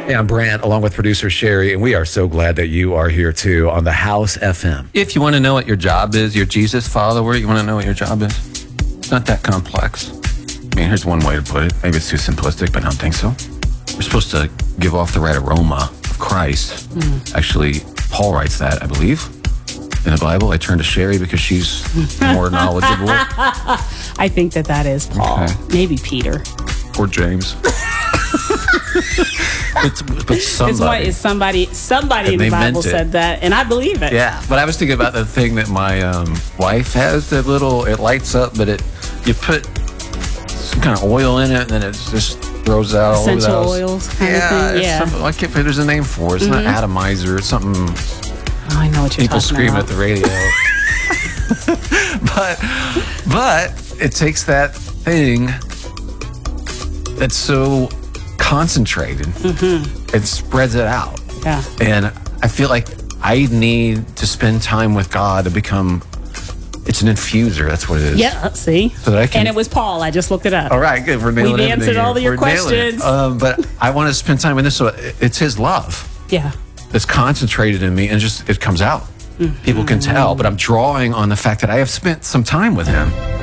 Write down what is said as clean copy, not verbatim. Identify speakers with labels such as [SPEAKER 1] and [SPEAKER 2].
[SPEAKER 1] Hey, I'm Brant, along with producer Sherry, and we are so glad that you are here too on the House FM.
[SPEAKER 2] If you want to know what your job is, you're Jesus follower, you want to know what your job is? It's not that complex. I mean, here's one way to put it. Maybe it's too simplistic, but I don't think so. We're supposed to give off the right aroma of Christ. Actually, Paul writes that, I believe, in the Bible. I turn to Sherry because she's more knowledgeable.
[SPEAKER 3] I think that is Paul.
[SPEAKER 2] Okay.
[SPEAKER 3] Maybe Peter.
[SPEAKER 2] Or James. but somebody.
[SPEAKER 3] It's somebody in the Bible said that, and I believe it.
[SPEAKER 2] Yeah, but I was thinking about the thing that my wife has, that little, it lights up, but you put some kind of oil in it, and then it just throws out all
[SPEAKER 3] essential
[SPEAKER 2] those
[SPEAKER 3] oils kind of thing. Yeah.
[SPEAKER 2] I can't think there's a name for it. It's not atomizer. It's something.
[SPEAKER 3] Oh, I know what you're
[SPEAKER 2] people
[SPEAKER 3] talking
[SPEAKER 2] scream
[SPEAKER 3] about.
[SPEAKER 2] at the radio. but it takes that thing that's so concentrated. It spreads it out.
[SPEAKER 3] Yeah.
[SPEAKER 2] And I feel like I need to spend time with God to become. It's an infuser. That's what it is.
[SPEAKER 3] Yeah, let's see.
[SPEAKER 2] So that I can,
[SPEAKER 3] and it was Paul. I just looked it up.
[SPEAKER 2] All right, good. We're nailing
[SPEAKER 3] We've answered all of your
[SPEAKER 2] We're nailing it.
[SPEAKER 3] questions.
[SPEAKER 2] But I want to spend time with this. So it's His love
[SPEAKER 3] Yeah.
[SPEAKER 2] that's concentrated in me, and just it comes out. People can tell, but I'm drawing on the fact that I have spent some time with Him.